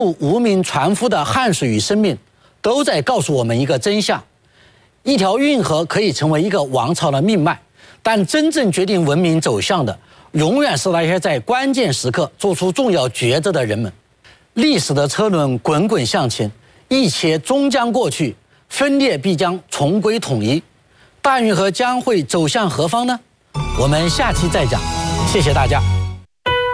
无名船夫的汗水与生命，都在告诉我们一个真相：一条运河可以成为一个王朝的命脉，但真正决定文明走向的，永远是那些在关键时刻做出重要抉择的人们。历史的车轮滚滚向前，一切终将过去，分裂必将重归统一。大运河将会走向何方呢？我们下期再讲。谢谢大家。